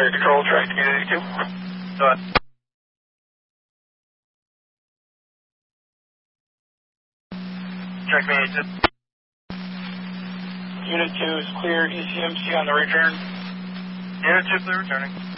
Fire control, track to Unit 82. Go ahead. Track me 82. Unit 2 is clear, ECMC on the return. Unit 2 clear returning.